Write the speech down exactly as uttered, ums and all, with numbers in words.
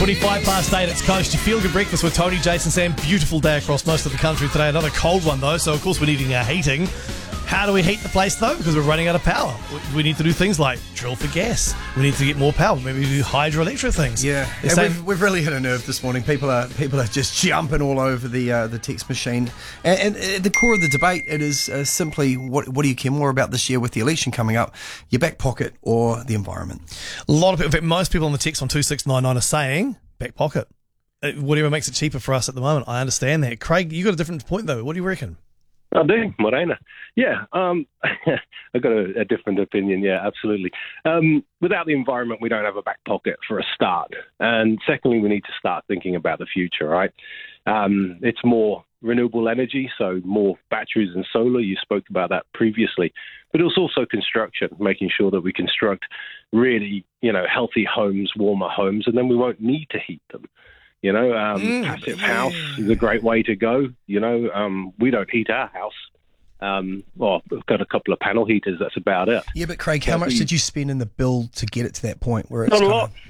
twenty-five past eight, it's Coast. Your Feel Good Breakfast with Tony, Jason, Sam. Beautiful day across most of the country today. Another cold one, though, so of course we're needing our heating. How do we heat the place, though? Because we're running out of power. We need to do things like drill for gas. We need to get more power. Maybe do hydroelectric things. Yeah, They're and saying- we've, we've really hit a nerve this morning. People are people are just jumping all over the uh, the text machine. And, and at the core of the debate, it is uh, simply what what do you care more about this year with the election coming up? Your back pocket or the environment? A lot of people, in fact, most people on the text on two six nine nine are saying back pocket. Uh, Whatever makes it cheaper for us at the moment. I understand that. Craig, you got a different point, though. What do you reckon? I do, Morena. Yeah, um, I've got a, a different opinion. Yeah, absolutely. Um, without the environment, we don't have a back pocket for a start. And secondly, we need to start thinking about the future, right? Um, it's more renewable energy, so more batteries and solar. You spoke about that previously. But it's also construction, making sure that we construct really, you know, healthy homes, warmer homes, and then we won't need to heat them. You know, um, Mm, passive yeah. house is a great way to go. You know, um, we don't heat our house. Um, well, we've got a couple of panel heaters. That's about it. Yeah, but Craig, how Yeah, much we- did you spend in the bill to get it to that point where it's Not a kind lot. of-